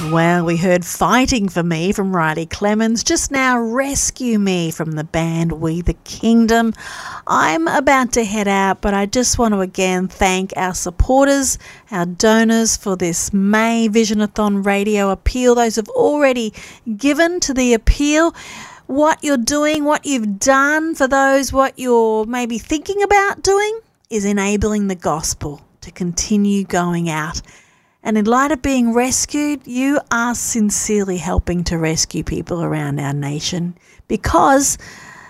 well. We heard Fighting for Me from Riley Clemens. Just now, Rescue Me from the band We the Kingdom. I'm about to head out, but I just want to again thank our supporters, our donors for this May Visionathon radio appeal. Those who've already given to the appeal. What you're doing, what you've done for those, what you're maybe thinking about doing is enabling the gospel to continue going out. And in light of being rescued, you are sincerely helping to rescue people around our nation, because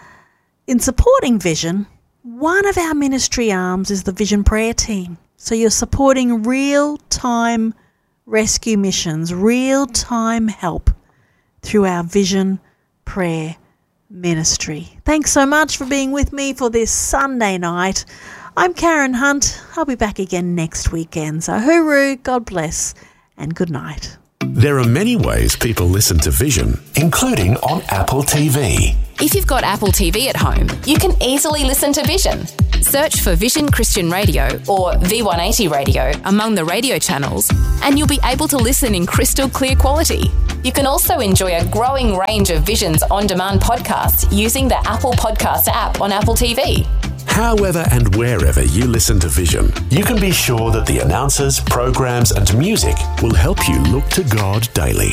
in supporting Vision, one of our ministry arms is the Vision Prayer Team. So you're supporting real-time rescue missions, real-time help through our Vision Prayer Ministry. Thanks so much for being with me for this Sunday night. I'm Karen Hunt. I'll be back again next weekend. So hooroo, God bless, and good night. There are many ways people listen to Vision, including on Apple TV. If you've got Apple TV at home, you can easily listen to Vision. Search for Vision Christian Radio or V180 Radio among the radio channels, and you'll be able to listen in crystal clear quality. You can also enjoy a growing range of Vision's on-demand podcasts using the Apple Podcasts app on Apple TV. However and wherever you listen to Vision, you can be sure that the announcers, programs and music will help you look to God daily.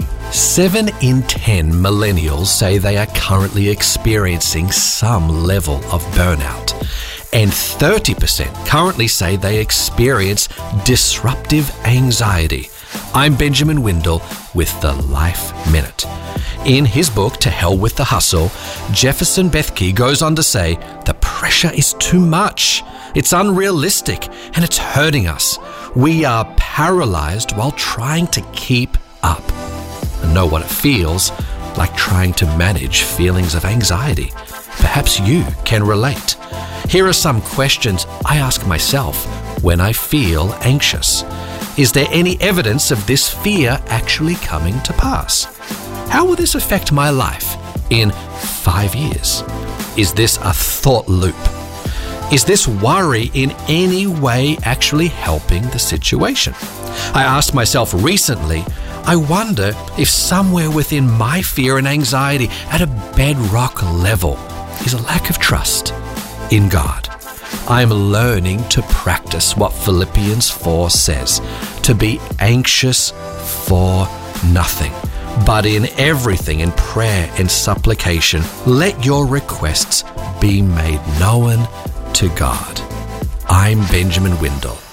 7 in 10 millennials say they are currently experiencing some level of burnout, and 30% currently say they experience disruptive anxiety. I'm Benjamin Windle with the Life Minute. In his book, To Hell with the Hustle, Jefferson Bethke goes on to say, the pressure is too much, it's unrealistic, and it's hurting us. We are paralyzed while trying to keep up. I know what it feels like trying to manage feelings of anxiety. Perhaps you can relate. Here are some questions I ask myself when I feel anxious. Is there any evidence of this fear actually coming to pass? How will this affect my life in 5 years? Is this a thought loop? Is this worry in any way actually helping the situation? I asked myself recently, I wonder if somewhere within my fear and anxiety at a bedrock level is a lack of trust in God. I'm learning to practice what Philippians 4 says, to be anxious for nothing, but in everything in prayer and supplication, let your requests be made known to God. I'm Benjamin Windle.